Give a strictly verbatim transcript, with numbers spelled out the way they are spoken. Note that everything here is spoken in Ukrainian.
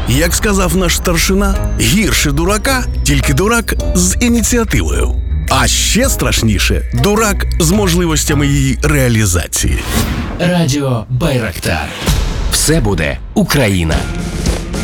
Як сказав наш старшина, гірше дурака, тільки дурак з ініціативою. А ще страшніше – дурак з можливостями її реалізації. Радіо Байрактар. Все буде Україна.